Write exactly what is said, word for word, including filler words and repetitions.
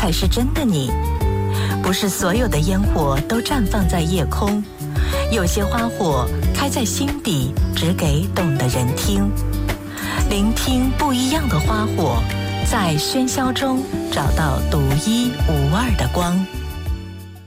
才是真的你。不是所有的烟火都绽放在夜空，有些花火开在心底，只给懂的人听。聆听不一样的花火，在喧嚣中找到独一无二的光。